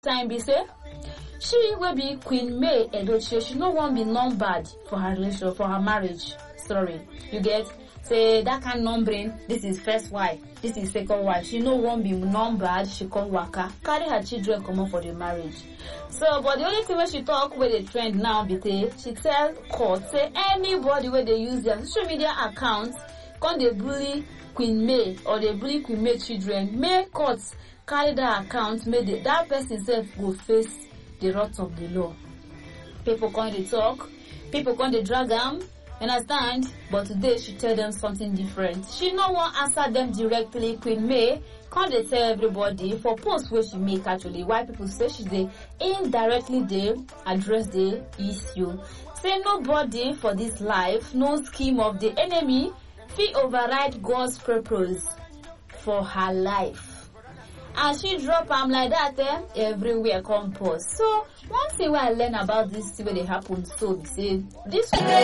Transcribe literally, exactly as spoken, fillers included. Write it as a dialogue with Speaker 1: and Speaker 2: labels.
Speaker 1: time be say she will be Queen May Edochie. She no one be numbered for her relation, for her marriage. Sorry, you get say that kind numbering. This is first wife, this is second wife. She no one be numbered. She come waka carry her children come up for the marriage. So, but the only thing when she talk with the trend now be say she tell court say anybody where they use their social media accounts come they bully Queen May or they bully Queen May children, may courts carry that account, may the, that person self go face the wrath of the law. People come they talk, people come they drag them, understand? But today she tell them something different. She no one answer them directly. Queen May come they tell everybody for post where she make actually why people say she they indirectly they address the issue. Say nobody for this life, no scheme of the enemy fit override God's purpose for her life. And she drop am like that, eh? Everywhere come pause. So one thing where I learn about this thing where they happen so be say this